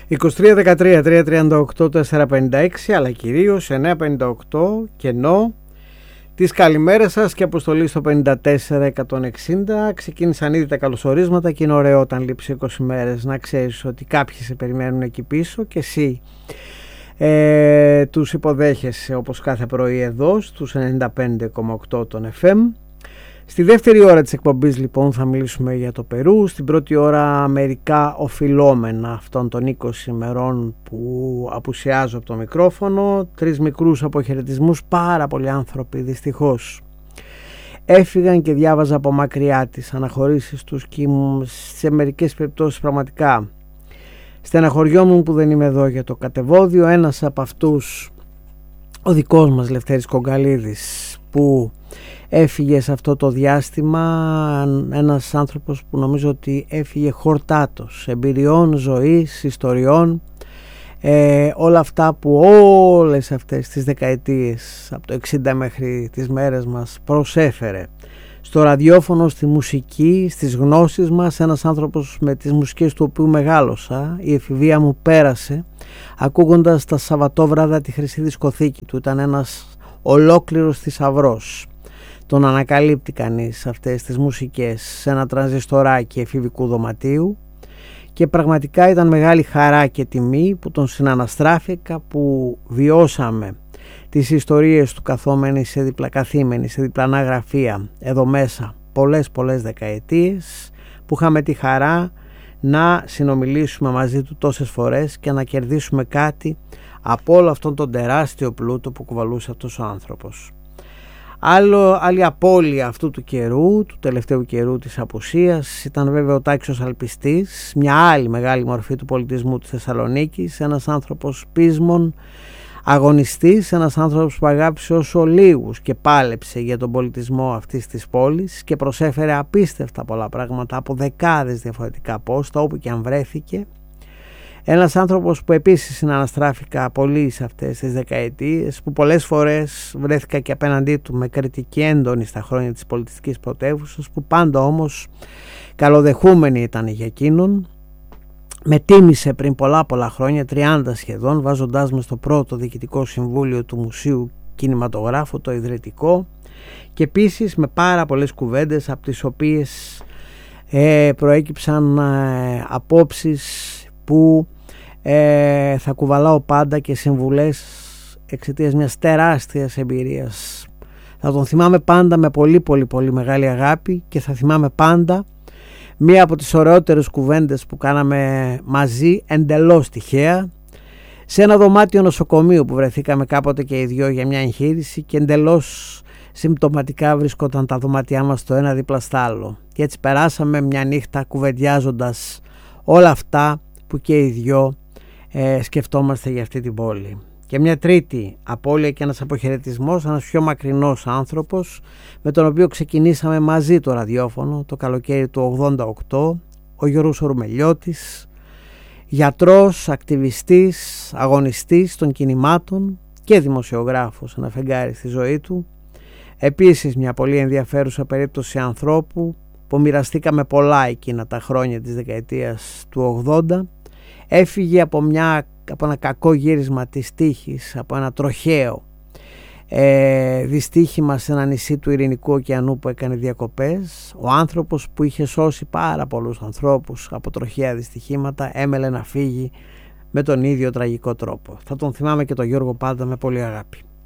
23-13-338-456, αλλά κυρίως 958 κενό. Τις καλημέρες σας και αποστολή στο 54-160. Ξεκίνησαν ήδη τα καλωσορίσματα και είναι ωραίο όταν λείψει 20 μέρες να ξέρεις ότι κάποιοι σε περιμένουν εκεί πίσω και εσύ τους υποδέχεσαι όπως κάθε πρωί εδώ στους 95,8 των FM. Στη δεύτερη ώρα της εκπομπής λοιπόν θα μιλήσουμε για το Περού. Στην πρώτη ώρα μερικά οφειλόμενα αυτών των 20 ημερών που απουσιάζω από το μικρόφωνο. 3 μικρούς αποχαιρετισμούς, πάρα πολλοί άνθρωποι δυστυχώς έφυγαν και διάβαζα από μακριά τις αναχωρήσεις τους και σε μερικές περιπτώσεις πραγματικά στεναχωριόμουν που δεν είμαι εδώ για το κατεβόδιο. Ένας από αυτούς ο δικός μας Λευτέρης Κογκαλίδης που έφυγε σε αυτό το διάστημα, ένας άνθρωπος που νομίζω ότι έφυγε χορτάτος εμπειριών, ζωής, ιστοριών, όλα αυτά που όλες αυτές τις δεκαετίες από το 60 μέχρι τις μέρες μας προσέφερε στο ραδιόφωνο, στη μουσική, στις γνώσεις μας. Ένας άνθρωπος με τις μουσικές του οποίου μεγάλωσα, η εφηβεία μου πέρασε ακούγοντας τα Σαββατόβραδα τη Χρυσή Δισκοθήκη του. Ήταν ένας ολόκληρος θησαυρός. Τον ανακαλύπτει κανείς αυτές τις μουσικές σε ένα τρανζιστοράκι εφηβικού δωματίου και πραγματικά ήταν μεγάλη χαρά και τιμή που τον συναναστράφηκα, που βιώσαμε τις ιστορίες του καθόμενοι καθήμενοι σε διπλανά γραφεία εδώ μέσα πολλές δεκαετίες, που είχαμε τη χαρά να συνομιλήσουμε μαζί του τόσες φορές και να κερδίσουμε κάτι από όλο αυτόν τον τεράστιο πλούτο που κουβαλούσε αυτός ο άνθρωπος. Άλλη απώλεια αυτού του καιρού, του τελευταίου καιρού της απουσίας, ήταν βέβαια ο Τάκης Αλπιστής, μια άλλη μεγάλη μορφή του πολιτισμού της Θεσσαλονίκης, ένας άνθρωπος πείσμων, αγωνιστής, ένας άνθρωπος που αγάπησε όσο λίγους και πάλεψε για τον πολιτισμό αυτής της πόλης και προσέφερε απίστευτα πολλά πράγματα από δεκάδες διαφορετικά πόστα όπου και αν βρέθηκε. Ένας άνθρωπος που επίσης συναναστράφηκα πολύ σε αυτές τις δεκαετίες, που πολλές φορές βρέθηκα και απέναντί του με κριτική έντονη στα χρόνια της πολιτιστικής πρωτεύουσας, που πάντα όμως καλοδεχούμενη ήταν για εκείνον. Με τίμησε πριν πολλά χρόνια, 30 σχεδόν, βάζοντάς με στο πρώτο διοικητικό συμβούλιο του Μουσείου Κινηματογράφου, το ιδρυτικό, και επίσης με πάρα πολλές κουβέντες από τις οποίες προέκυψαν απόψεις που θα κουβαλάω πάντα και συμβουλές εξαιτίας μιας τεράστιας εμπειρίας. Θα τον θυμάμαι πάντα με πολύ μεγάλη αγάπη και θα θυμάμαι πάντα μία από τις ωραιότερες κουβέντες που κάναμε μαζί εντελώς τυχαία σε ένα δωμάτιο νοσοκομείου που βρεθήκαμε κάποτε και οι δυο για μια εγχείρηση και εντελώς συμπτωματικά βρισκόταν τα δωμάτια μας το ένα δίπλα στο άλλο και έτσι περάσαμε μια νύχτα κουβεντιάζοντας όλα αυτά που και οι δυο σκεφτόμαστε για αυτή την πόλη. Και μια τρίτη απώλεια και ένας αποχαιρετισμός, ένας πιο μακρινός άνθρωπος με τον οποίο ξεκινήσαμε μαζί το ραδιόφωνο το καλοκαίρι του 88, ο Γιώργος Ρουμελιώτης, γιατρός, ακτιβιστής, αγωνιστής των κινημάτων και δημοσιογράφος, ένα φεγγάρι στη ζωή του. Επίσης μια πολύ ενδιαφέρουσα περίπτωση ανθρώπου που μοιραστήκαμε πολλά εκείνα τα χρόνια της δεκαετίας του 80. Έφυγε από ένα κακό γύρισμα της τύχης, από ένα τροχαίο δυστύχημα σε ένα νησί του Ειρηνικού ωκεανού που έκανε διακοπές. Ο άνθρωπος που είχε σώσει πάρα πολλούς ανθρώπους από τροχαία δυστυχήματα έμελε να φύγει με τον ίδιο τραγικό τρόπο. Θα τον θυμάμαι και τον Γιώργο πάντα με πολύ αγάπη.